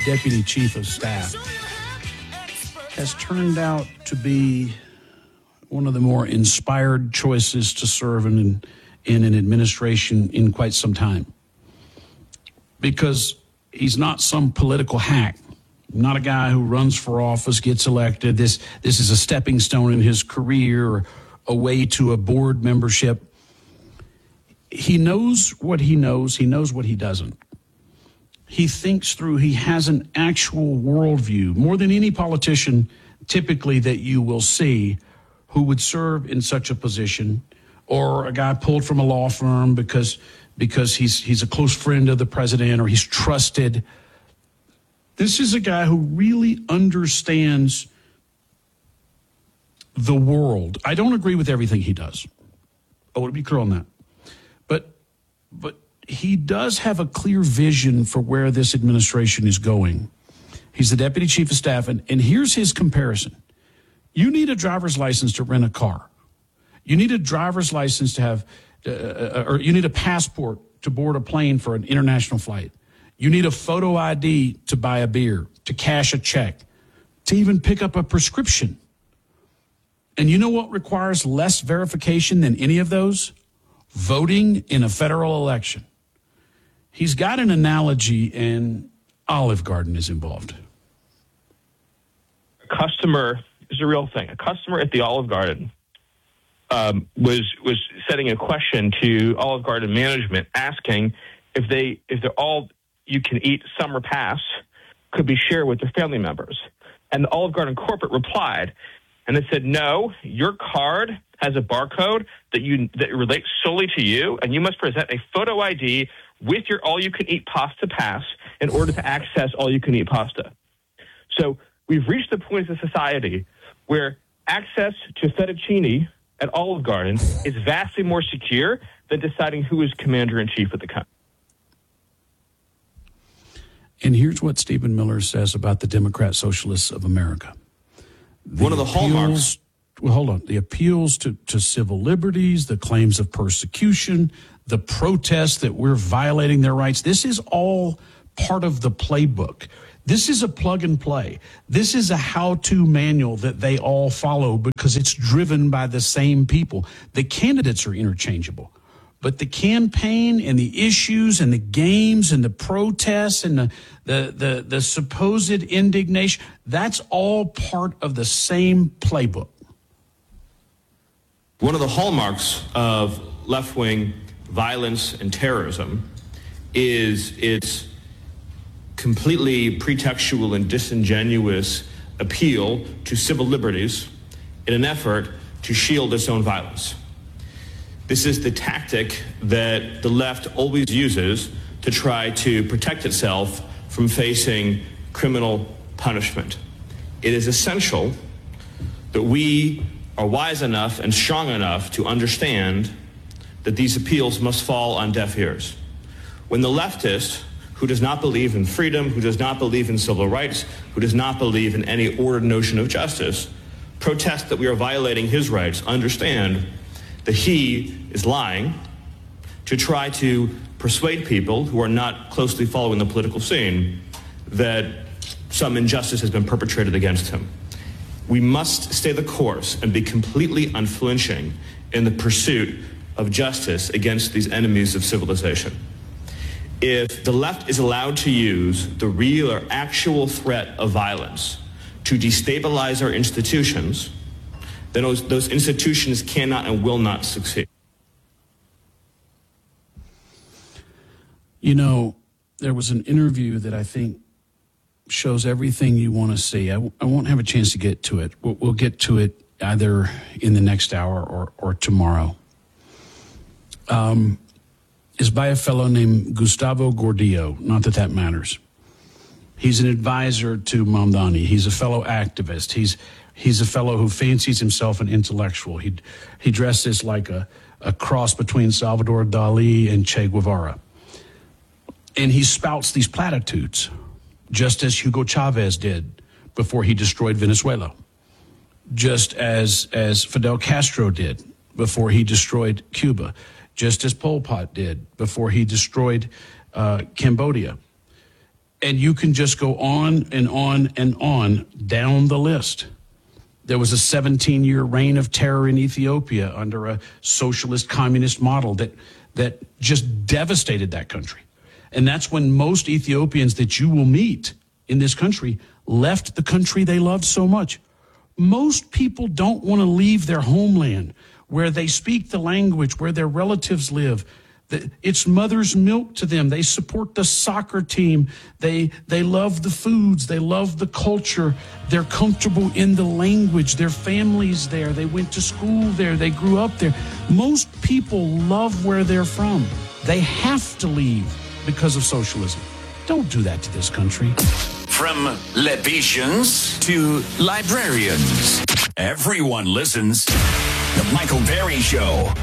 Deputy Chief of Staff has turned out to be one of the more inspired choices to serve in an administration in quite some time. Because he's not some political hack, not a guy who runs for office, gets elected. This is a stepping stone in his career, or a way to a board membership. He knows what he knows. He knows what he doesn't. He thinks through. He has an actual worldview, more than any politician typically that you will see who would serve in such a position, or a guy pulled from a law firm because he's a close friend of the president, or he's trusted. This is a guy who really understands the world. I don't agree with everything he does. I want to be clear on that. But he does have a clear vision for where this administration is going. He's the Deputy Chief of Staff, and here's his comparison. You need a driver's license to rent a car. You need a driver's license to have, or you need a passport to board a plane for an international flight. You need a photo ID to buy a beer, to cash a check, to even pick up a prescription. And you know what requires less verification than any of those? Voting in a federal election. He's got an analogy, and Olive Garden is involved. A customer is a real thing. A customer at the Olive Garden was setting a question to Olive Garden management, asking if their all-you-can-eat summer pass could be shared with their family members. And the Olive Garden corporate replied, and they said, no, your card has a barcode that relates solely to you, and you must present a photo ID with your all-you-can-eat pasta pass in order to access all-you-can-eat pasta. So we've reached the point as a society where access to fettuccine at Olive Garden is vastly more secure than deciding who is commander-in-chief of the country. And here's what Stephen Miller says about the Democrat Socialists of America. One of the hallmarks. Well, hold on. The appeals to civil liberties, the claims of persecution, the protests that we're violating their rights. This is all part of the playbook. This is a plug and play. This is a how-to manual that they all follow because it's driven by the same people. The candidates are interchangeable, but the campaign and the issues and the games and the protests and the supposed indignation, that's all part of the same playbook. One of the hallmarks of left-wing violence and terrorism is its completely pretextual and disingenuous appeal to civil liberties in an effort to shield its own violence. This is the tactic that the left always uses to try to protect itself from facing criminal punishment. It is essential that we are wise enough and strong enough to understand that these appeals must fall on deaf ears. When the leftist, who does not believe in freedom, who does not believe in civil rights, who does not believe in any ordered notion of justice, protests that we are violating his rights, understand that he is lying to try to persuade people who are not closely following the political scene that some injustice has been perpetrated against him. We must stay the course and be completely unflinching in the pursuit of justice against these enemies of civilization. If the left is allowed to use the real or actual threat of violence to destabilize our institutions, then those institutions cannot and will not succeed. You know, there was an interview that I think shows everything you want to see. I won't have a chance to get to it. We'll get to it either in the next hour or tomorrow. Is by a fellow named Gustavo Gordillo. Not that matters. He's an advisor to Mamdani. He's a fellow activist. He's a fellow who fancies himself an intellectual. He dresses like a cross between Salvador Dali and Che Guevara. And he spouts these platitudes, just as Hugo Chavez did before he destroyed Venezuela, just as Fidel Castro did before he destroyed Cuba, just as Pol Pot did before he destroyed Cambodia. And you can just go on and on and on down the list. There was a 17-year reign of terror in Ethiopia under a socialist communist model that just devastated that country. And that's when most Ethiopians that you will meet in this country left the country they loved so much. Most people don't want to leave their homeland where they speak the language, where their relatives live. It's mother's milk to them. They support the soccer team. They love the foods. They love the culture. They're comfortable in the language. Their family's there. They went to school there. They grew up there. Most people love where they're from. They have to leave because of socialism. Don't do that to this country. From Levitians to librarians, everyone listens. The Michael Berry Show.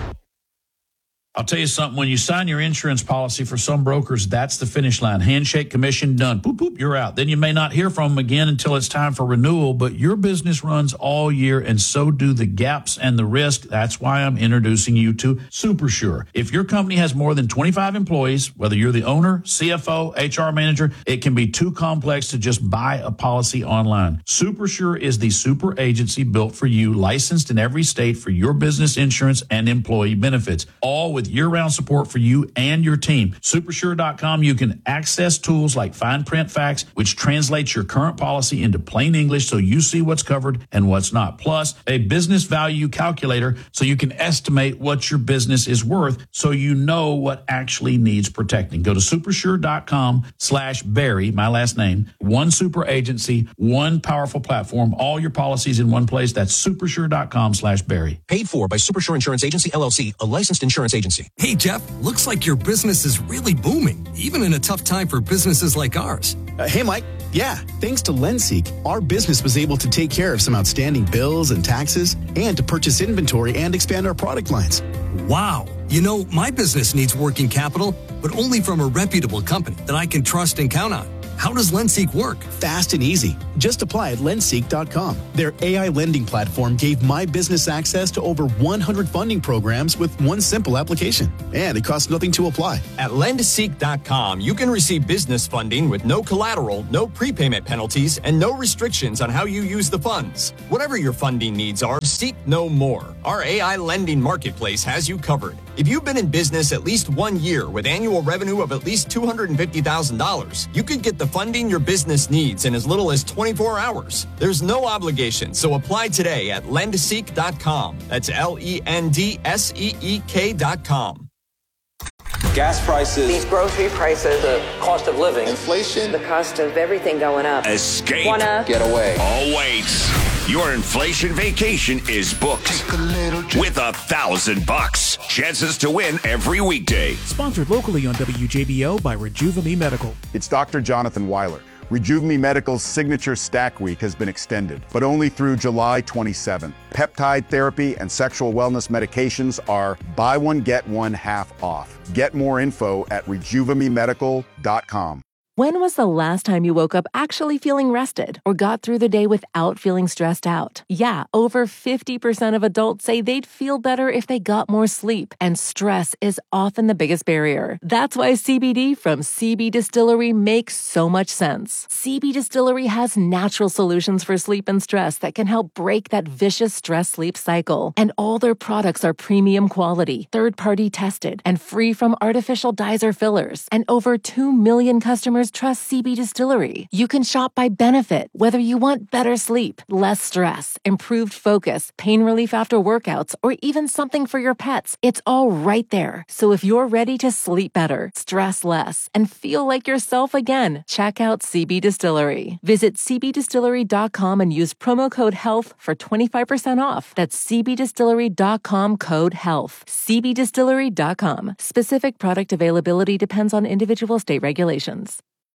I'll tell you something. When you sign your insurance policy, for some brokers, that's the finish line. Handshake, commission, done. Boop, boop, you're out. Then you may not hear from them again until it's time for renewal, but your business runs all year, and so do the gaps and the risk. That's why I'm introducing you to SuperSure. If your company has more than 25 employees, whether you're the owner, CFO, HR manager, it can be too complex to just buy a policy online. SuperSure is the super agency built for you, licensed in every state for your business insurance and employee benefits, all with year-round support for you and your team. Supersure.com, you can access tools like Fine Print Facts, which translates your current policy into plain English so you see what's covered and what's not. Plus, a business value calculator so you can estimate what your business is worth so you know what actually needs protecting. Go to supersure.com/Barry, my last name, one super agency, one powerful platform, all your policies in one place. That's supersure.com/Barry. Paid for by Supersure Insurance Agency, LLC, a licensed insurance agency. Hey, Jeff, looks like your business is really booming, even in a tough time for businesses like ours. Hey, Mike. Yeah, thanks to LendSeek, our business was able to take care of some outstanding bills and taxes and to purchase inventory and expand our product lines. Wow. You know, my business needs working capital, but only from a reputable company that I can trust and count on. How does LendSeek work? Fast and easy. Just apply at lendseek.com. Their AI lending platform gave my business access to over 100 funding programs with one simple application. And it costs nothing to apply. At lendseek.com, you can receive business funding with no collateral, no prepayment penalties, and no restrictions on how you use the funds. Whatever your funding needs are, seek no more. Our AI lending marketplace has you covered. If you've been in business at least 1 year with annual revenue of at least $250,000, you could get the funding your business needs in as little as 24 hours. There's no obligation, so apply today at lendseek.com. That's LENDSEEK.com. Gas prices, these grocery prices, the cost of living, inflation, the cost of everything going up. Escape. Get away. Oh, wait. Your inflation vacation is booked with $1,000. Chances to win every weekday. Sponsored locally on WJBO by Rejuva-Me Medical. It's Dr. Jonathan Weiler. Rejuva-Me Medical's signature Stack Week has been extended, but only through July 27th. Peptide therapy and sexual wellness medications are buy one, get one half off. Get more info at RejuvaMeMedical.com. When was the last time you woke up actually feeling rested or got through the day without feeling stressed out? Yeah, over 50% of adults say they'd feel better if they got more sleep, and stress is often the biggest barrier. That's why CBD from CB Distillery makes so much sense. CB Distillery has natural solutions for sleep and stress that can help break that vicious stress-sleep cycle. And all their products are premium quality, third-party tested, and free from artificial dyes or fillers. And over 2 million customers trust CB Distillery. You can shop by benefit, whether you want better sleep, less stress, improved focus, pain relief after workouts, or even something for your pets. It's all right there. So if you're ready to sleep better, stress less, and feel like yourself again, check out CB Distillery. Visit cbdistillery.com and use promo code HEALTH for 25% off. That's cbdistillery.com code HEALTH. cbdistillery.com. Specific product availability depends on individual state regulations.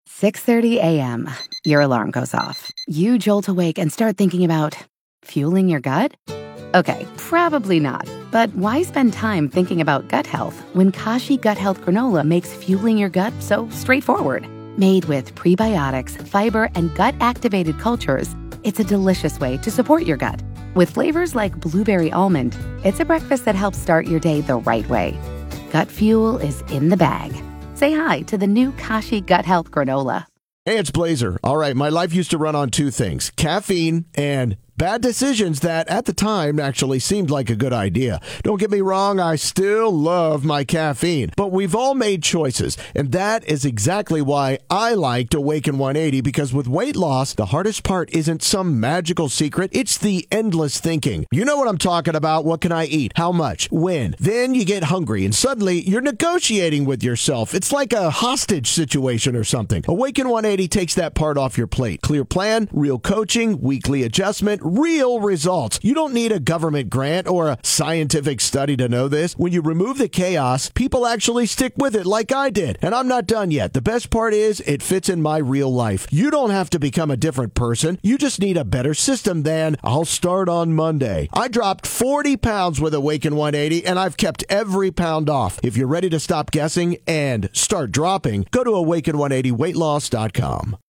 6:30 a.m. Your alarm goes off. You jolt awake and start thinking about fueling your gut? Okay, probably not. But why spend time thinking about gut health when Kashi Gut Health Granola makes fueling your gut so straightforward? Made with prebiotics, fiber, and gut-activated cultures, it's a delicious way to support your gut. With flavors like blueberry almond, it's a breakfast that helps start your day the right way. Gut fuel is in the bag. Say hi to the new Kashi Gut Health Granola. Hey, it's Blazer. All right, my life used to run on two things, caffeine and bad decisions that at the time actually seemed like a good idea. Don't get me wrong, I still love my caffeine, but we've all made choices, and that is exactly why I liked Awaken 180, because with weight loss, the hardest part isn't some magical secret, it's the endless thinking. You know what I'm talking about. What can I eat? How much? When? Then you get hungry, and suddenly you're negotiating with yourself. It's like a hostage situation or something. Awaken 180 takes that part off your plate. Clear plan, real coaching, weekly adjustment, real results. You don't need a government grant or a scientific study to know this. When you remove the chaos, people actually stick with it like I did. And I'm not done yet. The best part is it fits in my real life. You don't have to become a different person. You just need a better system than I'll start on Monday. I dropped 40 pounds with Awaken 180 and I've kept every pound off. If you're ready to stop guessing and start dropping, go to awaken180weightloss.com.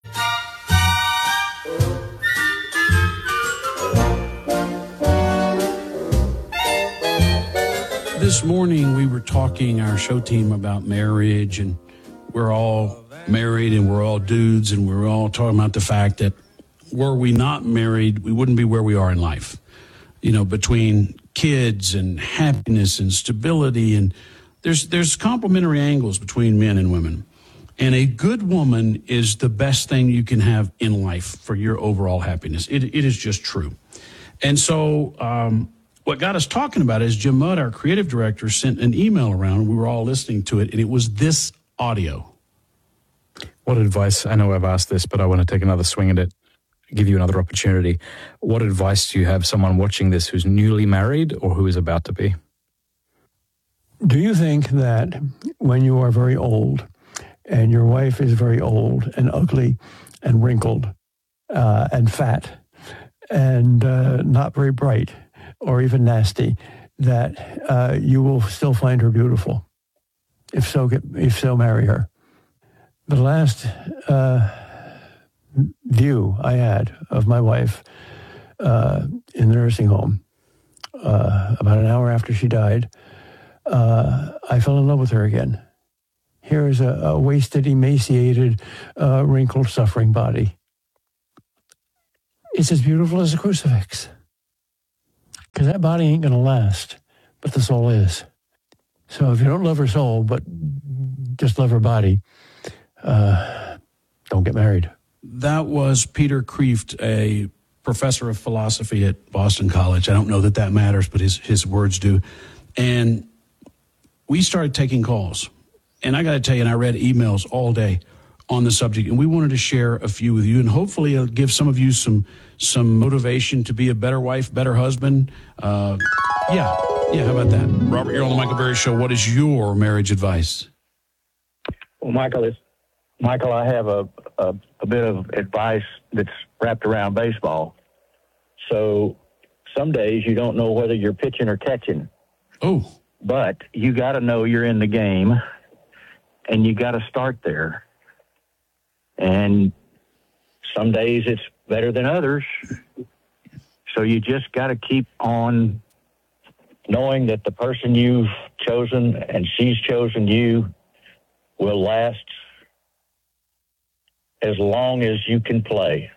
This morning we were talking, our show team, about marriage, and we're all married and we're all dudes, and we're all talking about the fact that were we not married, we wouldn't be where we are in life. You know, between kids and happiness and stability, and there's complementary angles between men and women. And a good woman is the best thing you can have in life for your overall happiness. It is just true. And so what got us talking about is Jim Mudd, our creative director, sent an email around, and we were all listening to it, and it was this audio. What advice, I know I've asked this, but I want to take another swing at it, give you another opportunity. What advice do you have someone watching this who's newly married or who is about to be? Do you think that when you are very old and your wife is very old and ugly and wrinkled and fat and not very bright or even nasty, that you will still find her beautiful? If so, marry her. The last view I had of my wife in the nursing home, about an hour after she died, I fell in love with her again. Here is a wasted, emaciated, wrinkled, suffering body. It's as beautiful as a crucifix. Because that body ain't going to last, but the soul is. So if you don't love her soul, but just love her body, don't get married. That was Peter Kreeft, a professor of philosophy at Boston College. I don't know that matters, but his words do. And we started taking calls. And I got to tell you, and I read emails all day on the subject, and we wanted to share a few with you, and hopefully it'll give some of you some motivation to be a better wife, better husband. Yeah, how about that? Robert, you're on the Michael Berry Show. What is your marriage advice? Well, Michael, I have a bit of advice that's wrapped around baseball. So some days you don't know whether you're pitching or catching. Oh. But you got to know you're in the game, and you got to start there. And some days it's better than others. So you just got to keep on knowing that the person you've chosen and she's chosen you will last as long as you can play.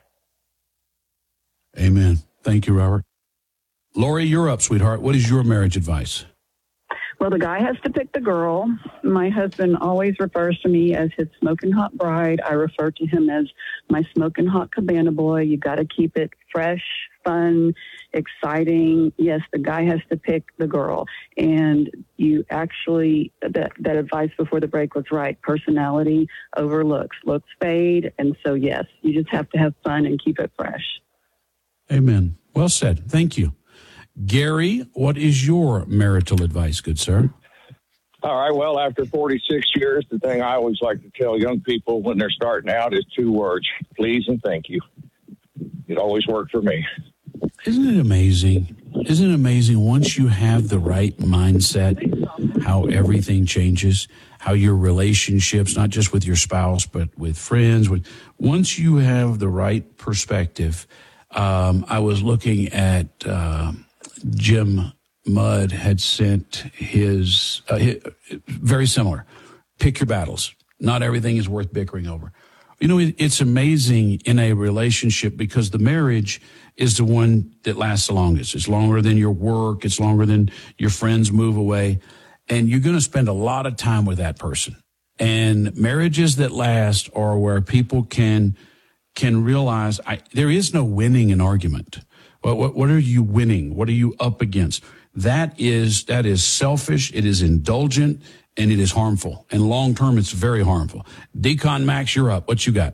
Amen. Thank you, Robert. Lori, you're up, sweetheart. What is your marriage advice? Well, the guy has to pick the girl. My husband always refers to me as his smoking hot bride. I refer to him as my smoking hot cabana boy. You got to keep it fresh, fun, exciting. Yes, the guy has to pick the girl. And you actually, that advice before the break was right. Personality over looks. Looks fade. And so, yes, you just have to have fun and keep it fresh. Amen. Well said. Thank you. Gary, what is your marital advice, good sir? All right. Well, after 46 years, the thing I always like to tell young people when they're starting out is 2 words: please and thank you. It always worked for me. Isn't it amazing? Isn't it amazing once you have the right mindset, how everything changes, how your relationships, not just with your spouse, but with friends, once you have the right perspective. I was looking at Jim Mudd had sent his very similar. Pick your battles. Not everything is worth bickering over. You know, it's amazing in a relationship because the marriage is the one that lasts the longest. It's longer than your work. It's longer than your friends move away. And you're going to spend a lot of time with that person. And marriages that last are where people can realize there is no winning an argument. What are you winning? What are you up against? That is selfish. It is indulgent, and it is harmful. And long term, it's very harmful. Deacon Max, you're up. What you got?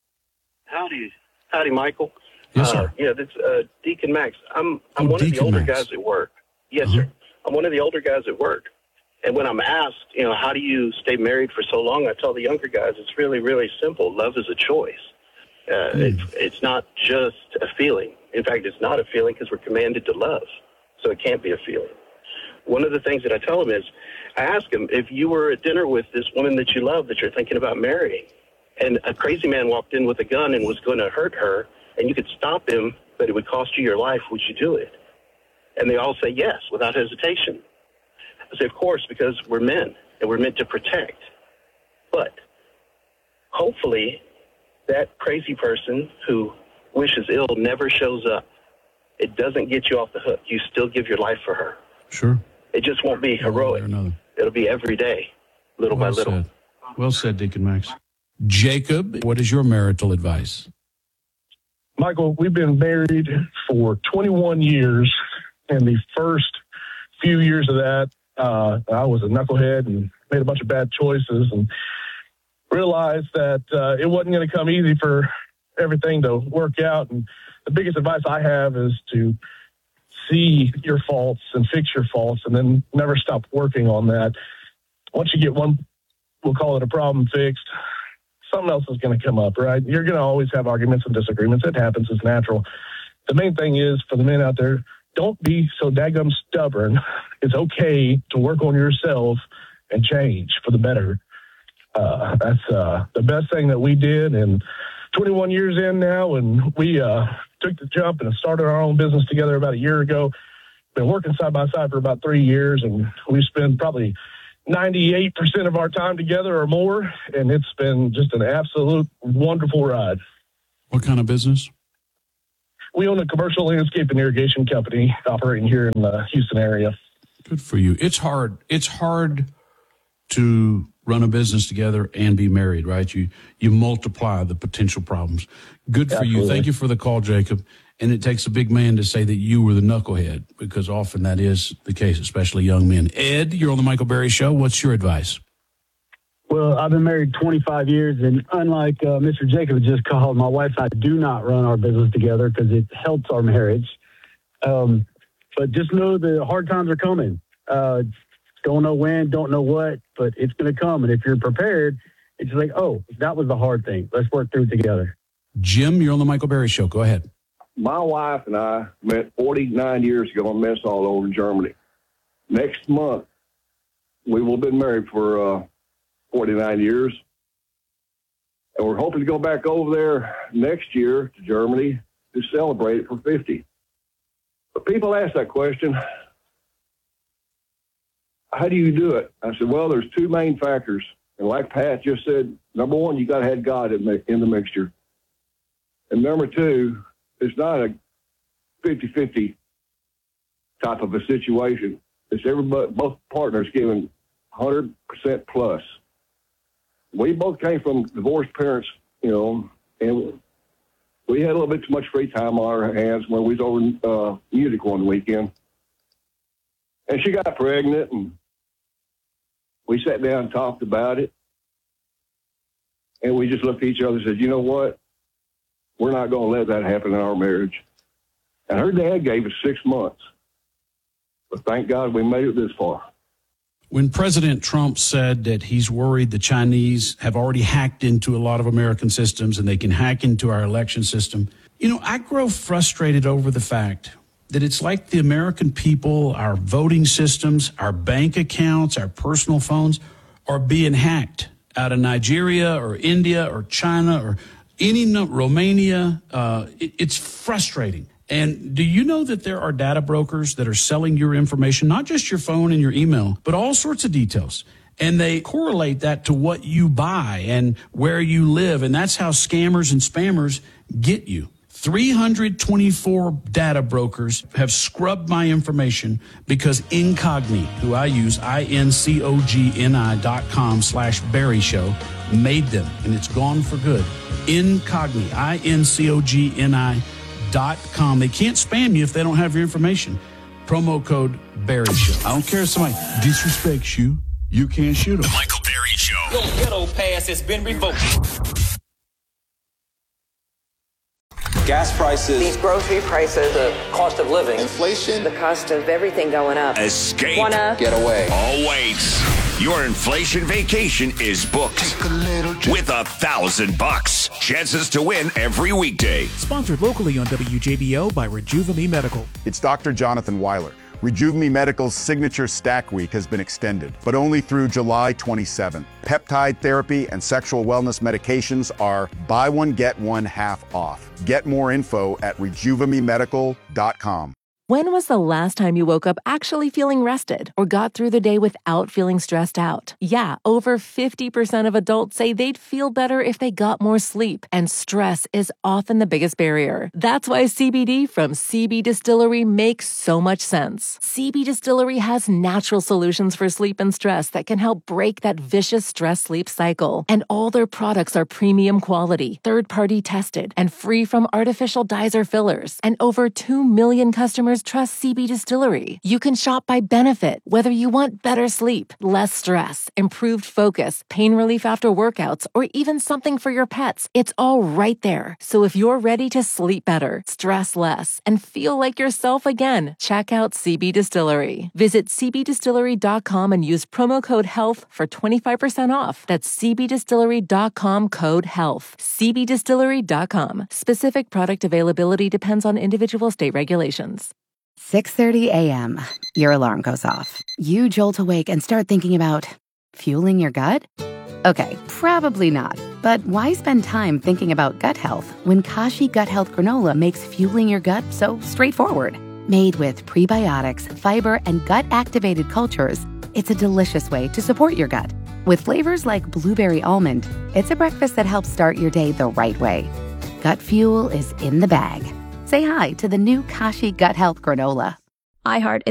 Howdy, Michael. Yes, sir. That's Deacon Max. I'm one of the older guys at work. Yes, sir. I'm one of the older guys at work. And when I'm asked, how do you stay married for so long, I tell the younger guys it's really, really simple. Love is a choice. It's not just a feeling. In fact, it's not a feeling because we're commanded to love. So it can't be a feeling. One of the things that I tell them is, I ask them, if you were at dinner with this woman that you love, that you're thinking about marrying, and a crazy man walked in with a gun and was going to hurt her, and you could stop him, but it would cost you your life, would you do it? And they all say yes, without hesitation. I say, of course, because we're men, and we're meant to protect. But hopefully that crazy person who wishes ill never shows up. It doesn't get you off the hook. You still give your life for her. Sure. It just won't be heroic. It'll be every day, little by little. Well said, Deacon Max. Jacob, what is your marital advice? Michael, we've been married for 21 years, and the first few years of that, I was a knucklehead and made a bunch of bad choices and realized that it wasn't going to come easy for everything to work out. And the biggest advice I have is to see your faults and fix your faults and then never stop working on that. Once you get one, we'll call it a problem fixed, something else is going to come up, right? You're going to always have arguments and disagreements. It happens. It's natural. The main thing is, for the men out there, don't be so daggum stubborn. It's okay to work on yourself and change for the better. That's the best thing that we did. And 21 years in now, and we took the jump and started our own business together about a year ago. Been working side by side for about 3 years, and we spend probably 98% of our time together or more, and it's been just an absolute wonderful ride. What kind of business? We own a commercial landscape and irrigation company operating here in the Houston area. Good for you. It's hard. It's hard to run a business together and be married, right? You multiply the potential problems. Good for you. Thank you for the call, Jacob. And it takes a big man to say that you were the knucklehead, because often that is the case, especially young men. Ed, you're on the Michael Berry Show. What's your advice? Well, I've been married 25 years, and unlike Mr. Jacob just called, my wife and I do not run our business together because it helps our marriage. But just know the hard times are coming. Don't know when, don't know what, but it's going to come. And if you're prepared, it's like, oh, that was the hard thing. Let's work through it together. Jim, you're on the Michael Berry Show. Go ahead. My wife and I met 49 years ago in Messall over in Germany. Next month, we will have been married for 49 years. And we're hoping to go back over there next year to Germany to celebrate it for 50. But people ask that question, how do you do it? I said, well, there's two main factors. And like Pat just said, number one, you got to have God in the mixture. And number two, it's not a 50-50 type of a situation. It's everybody, both partners giving 100% plus. We both came from divorced parents, and we had a little bit too much free time on our hands when we was over in Munich one weekend. And she got pregnant, and we sat down and talked about it. And we just looked at each other and said, you know what? We're not going to let that happen in our marriage. And her dad gave us 6 months. But thank God we made it this far. When President Trump said that he's worried the Chinese have already hacked into a lot of American systems and they can hack into our election system, I grow frustrated over the fact that it's like the American people, our voting systems, our bank accounts, our personal phones are being hacked out of Nigeria or India or China or Romania. It's frustrating. And do you know that there are data brokers that are selling your information, not just your phone and your email, but all sorts of details? And they correlate that to what you buy and where you live. And that's how scammers and spammers get you. 324 data brokers have scrubbed my information because Incogni, who I use, incogni.com/Barry Show, made them, and it's gone for good. Incogni, incogni.com. They can't spam you if they don't have your information. Promo code Barry Show. I don't care if somebody disrespects you. You can't shoot them. The Michael Barry Show. Your ghetto pass has been revoked. Gas prices, These grocery prices, the cost of living, inflation, the cost of everything going up. Escape. Wanna get away. Oh, wait. Your inflation vacation is booked with $1,000. Chances to win every weekday. Sponsored locally on WJBO by Rejuva-Me Medical. It's Dr. Jonathan Weiler. Rejuva-Me Medical's signature stack week has been extended, but only through July 27th. Peptide therapy and sexual wellness medications are buy one, get one half off. Get more info at RejuvaMeMedical.com. When was the last time you woke up actually feeling rested or got through the day without feeling stressed out? Yeah, over 50% of adults say they'd feel better if they got more sleep, and stress is often the biggest barrier. That's why CBD from CB Distillery makes so much sense. CB Distillery has natural solutions for sleep and stress that can help break that vicious stress-sleep cycle. And all their products are premium quality, third-party tested, and free from artificial dyes or fillers. And over 2 million customers trust CB Distillery. You can shop by benefit, whether you want better sleep, less stress, improved focus, pain relief after workouts, or even something for your pets. It's all right there. So if you're ready to sleep better, stress less, and feel like yourself again, check out CB Distillery. Visit cbdistillery.com and use promo code HEALTH for 25% off. That's cbdistillery.com code HEALTH. cbdistillery.com. Specific product availability depends on individual state regulations. 6:30 a.m. Your alarm goes off. You jolt awake and start thinking about fueling your gut? Okay, probably not. But why spend time thinking about gut health when Kashi Gut Health Granola makes fueling your gut so straightforward? Made with prebiotics, fiber, and gut-activated cultures, it's a delicious way to support your gut. With flavors like blueberry almond, it's a breakfast that helps start your day the right way. Gut fuel is in the bag. Say hi to the new Kashi Gut Health Granola. iHeart